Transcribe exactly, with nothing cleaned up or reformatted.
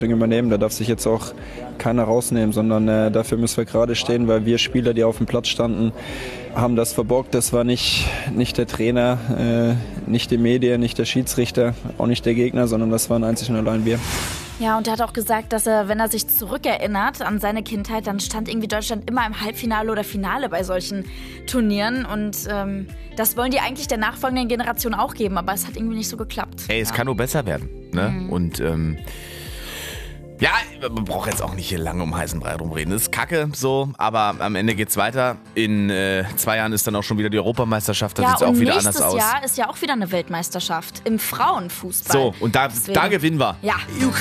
übernehmen. Da darf sich jetzt auch keiner rausnehmen, sondern äh, dafür müssen wir gerade stehen, weil wir Spieler, die auf dem Platz standen, haben das verbockt. Das war nicht, nicht der Trainer, äh, nicht die Medien, nicht der Schiedsrichter, auch nicht der Gegner, sondern das waren einzig und allein wir. Ja, und er hat auch gesagt, dass er, wenn er sich zurückerinnert an seine Kindheit, dann stand irgendwie Deutschland immer im Halbfinale oder Finale bei solchen Turnieren. Und ähm, das wollen die eigentlich der nachfolgenden Generation auch geben, aber es hat irgendwie nicht so geklappt. Ey, es ja. kann nur besser werden. Ne? Mhm. Und ähm, ja, man braucht jetzt auch nicht hier lange um heißen Brei rumreden. Das ist kacke so, aber am Ende geht's weiter. In äh, zwei Jahren ist dann auch schon wieder die Europameisterschaft. Da ja, sieht's auch wieder anders aus. Nächstes Jahr ist ja auch wieder eine Weltmeisterschaft im Frauenfußball. So, und da, da gewinnen wir. Ja.